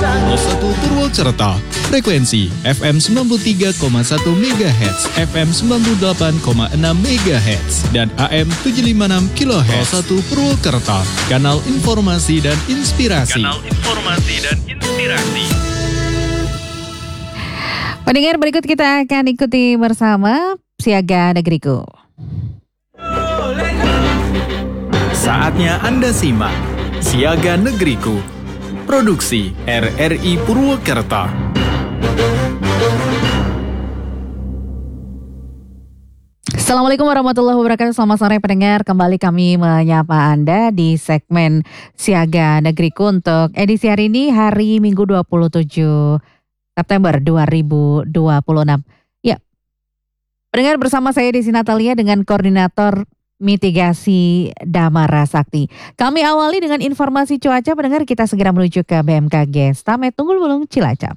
1 Purwokerto, frekuensi FM 93,1 MHz, FM 98,6 MHz, dan AM 756 kHz. 1 Purwokerto, kanal informasi dan inspirasi. Pendengar, berikut kita akan ikuti bersama Siaga Negeriku. Saatnya Anda simak Siaga Negeriku, produksi RRI Purwokerto. Assalamualaikum warahmatullahi wabarakatuh. Selamat sore pendengar. Kembali kami menyapa Anda di segmen Siaga Negeriku untuk edisi hari ini, hari Minggu 27 September 2026. Ya, pendengar, bersama saya Desi Natalia dengan Koordinator Mitigasi Damara Sakti. Kami awali dengan informasi cuaca. Pendengar, kita segera menuju ke BMKG Stamet Tunggul Wulung Cilacap.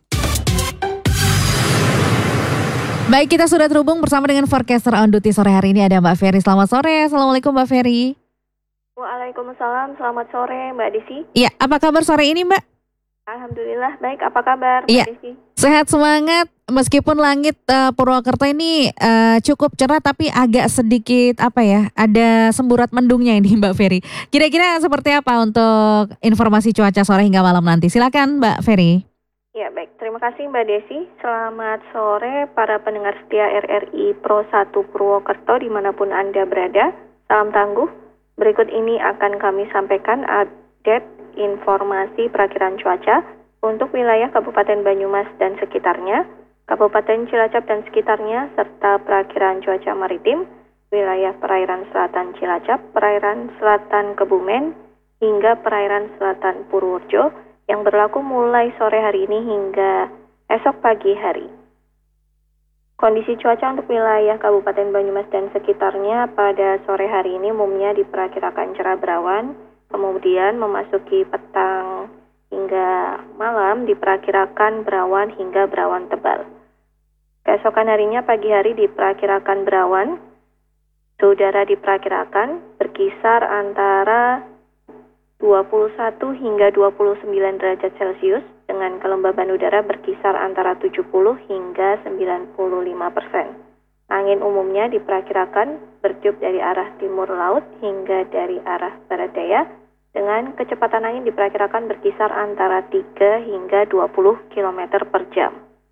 Baik, kita sudah terhubung bersama dengan forecaster on duty sore hari ini, ada Mbak Ferry. Selamat sore. Assalamualaikum Mbak Ferry. Waalaikumsalam, selamat sore Mbak Desi. Iya, apa kabar sore ini Mbak? Alhamdulillah baik, apa kabar Mbak Desi? Sehat semangat, meskipun langit Purwokerto ini cukup cerah tapi agak sedikit ada semburat mendungnya ini Mbak Ferry. Kira-kira seperti apa untuk informasi cuaca sore hingga malam nanti? Silakan Mbak Ferry. Ya baik, terima kasih Mbak Desi. Selamat sore para pendengar setia RRI Pro 1 Purwokerto dimanapun Anda berada. Salam tangguh. Berikut ini akan kami sampaikan update informasi perakiran cuaca untuk wilayah Kabupaten Banyumas dan sekitarnya, Kabupaten Cilacap dan sekitarnya, serta perakiran cuaca maritim, wilayah perairan selatan Cilacap, perairan selatan Kebumen, hingga perairan selatan Purworejo yang berlaku mulai sore hari ini hingga esok pagi hari. Kondisi cuaca untuk wilayah Kabupaten Banyumas dan sekitarnya pada sore hari ini umumnya diperkirakan cerah berawan, kemudian memasuki petang hingga malam diperkirakan berawan hingga berawan tebal. Keesokan harinya pagi hari diperkirakan berawan, suhu udara diperkirakan berkisar antara 21 hingga 29 derajat Celcius dengan kelembaban udara berkisar antara 70 hingga 95%. Angin umumnya diperkirakan bertiup dari arah timur laut hingga dari arah barat daya dengan kecepatan angin diperkirakan berkisar antara 3 hingga 20 km per jam.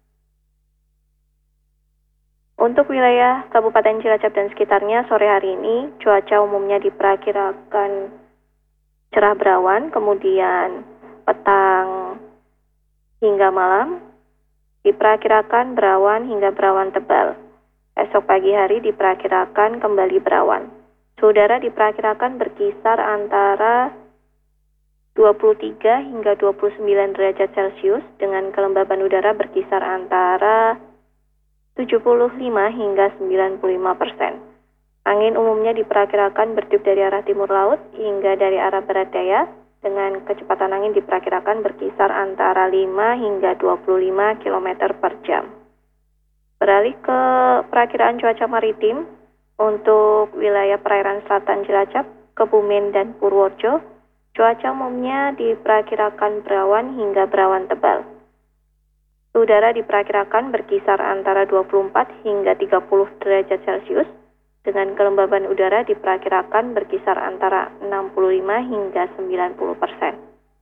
Untuk wilayah Kabupaten Cilacap dan sekitarnya sore hari ini cuaca umumnya diperkirakan cerah berawan, kemudian petang hingga malam diperkirakan berawan hingga berawan tebal. Esok pagi hari diperkirakan kembali berawan. Suhu udara diperkirakan berkisar antara 23 hingga 29 derajat Celcius dengan kelembaban udara berkisar antara 75 hingga 95%. Angin umumnya diperkirakan bertiup dari arah timur laut hingga dari arah barat daya dengan kecepatan angin diperkirakan berkisar antara 5 hingga 25 km per jam. Beralih ke perakiraan cuaca maritim untuk wilayah perairan selatan Cilacap, Kebumen, dan Purworejo, cuaca umumnya diperkirakan berawan hingga berawan tebal. Suhu udara diperkirakan berkisar antara 24 hingga 30 derajat Celcius dengan kelembaban udara diperkirakan berkisar antara 65 hingga 90%.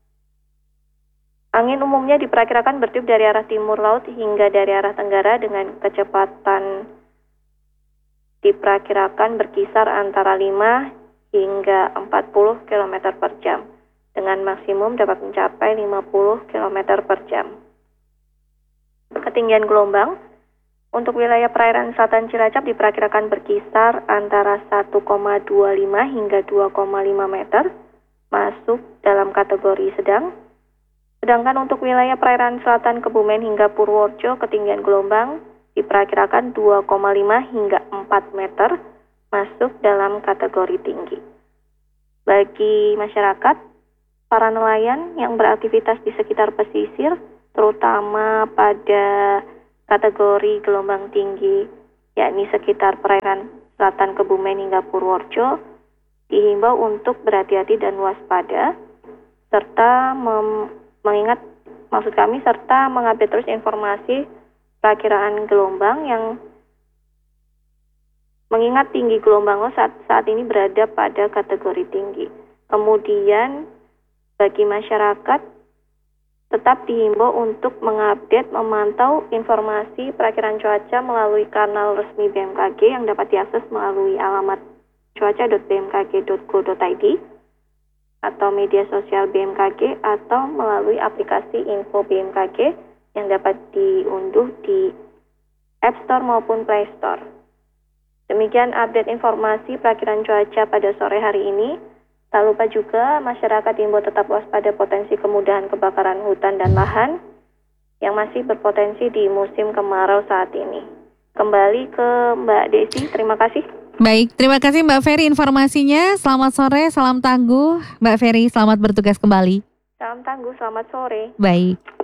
Angin umumnya diperkirakan bertiup dari arah timur laut hingga dari arah tenggara dengan kecepatan diperkirakan berkisar antara 5 hingga 40 km per jam dengan maksimum dapat mencapai 50 km per jam. Ketinggian gelombang untuk wilayah perairan selatan Cilacap diperkirakan berkisar antara 1,25 hingga 2,5 meter, masuk dalam kategori sedang. Sedangkan untuk wilayah perairan selatan Kebumen hingga Purworejo, ketinggian gelombang diperkirakan 2,5 hingga 4 meter, masuk dalam kategori tinggi. Bagi masyarakat, para nelayan yang beraktivitas di sekitar pesisir, terutama pada kategori gelombang tinggi, yakni sekitar perairan selatan Kebumen hingga Purworejo, dihimbau untuk berhati-hati dan waspada, serta maksud kami, serta mengupdate terus informasi perakiraan gelombang yang mengingat tinggi gelombang saat ini berada pada kategori tinggi. Kemudian bagi masyarakat tetap dihimbau untuk mengupdate, memantau informasi perakiraan cuaca melalui kanal resmi BMKG yang dapat diakses melalui alamat cuaca.bmkg.go.id atau media sosial BMKG atau melalui aplikasi Info BMKG yang dapat diunduh di App Store maupun Play Store. Demikian update informasi perakiraan cuaca pada sore hari ini. Tak lupa juga masyarakat diimbau tetap waspada potensi kemudahan kebakaran hutan dan lahan yang masih berpotensi di musim kemarau saat ini. Kembali ke Mbak Desi, terima kasih. Baik, terima kasih Mbak Ferry informasinya. Selamat sore, salam tangguh. Mbak Ferry, selamat bertugas kembali. Salam tangguh, selamat sore. Baik.